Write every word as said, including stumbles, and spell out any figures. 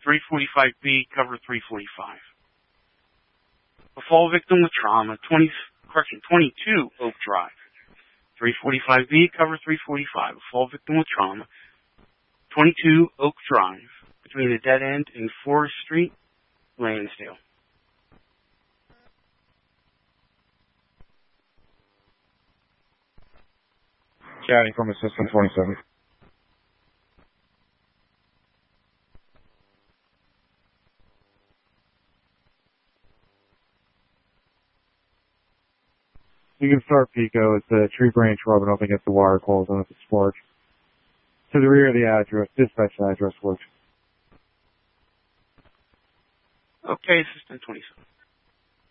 three forty-five B, cover three forty-five. A fall victim with trauma, twenty, correction, twenty-two Oak Drive. three forty-five B, cover three forty-five. A fall victim with trauma, twenty-two Oak Drive, between the dead end and Forest Street, Lansdale. Chatting from Assistant twenty-seven. You can start Pico. It's a tree branch rubbing up against the wire coils and it's a spark. To the rear of the address, dispatch address works. Okay, Assistant twenty-seven.